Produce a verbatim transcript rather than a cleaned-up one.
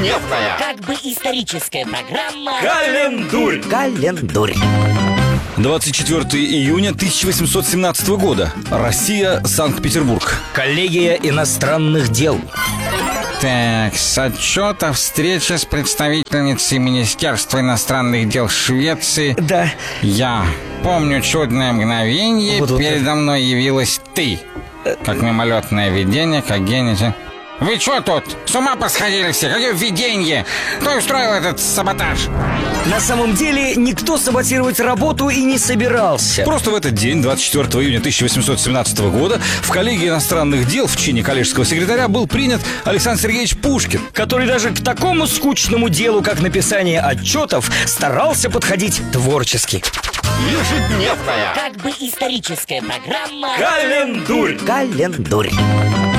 Ежедневная, как бы историческая программа Календурь. Календурь. двадцать четвёртого июня тысяча восемьсот семнадцатого года. Россия, Санкт-Петербург. Коллегия иностранных дел. Так, с отчета встречи с представительницей Министерства иностранных дел Швеции. Да. Я помню чудное мгновение, Вот, вот, передо мной явилась ты. Как мимолетное видение, как гений. Вы что тут? С ума посходили все? Какое видение? Кто устроил этот саботаж? На самом деле никто саботировать работу и не собирался. Просто в этот день, двадцать четвёртого июня тысяча восемьсот семнадцатого года, в коллегии иностранных дел в чине коллежского секретаря был принят Александр Сергеевич Пушкин, Который даже к такому скучному делу, как написание отчетов, старался подходить творчески. Ежедневная, Как бы историческая программа Календурь. Календурь.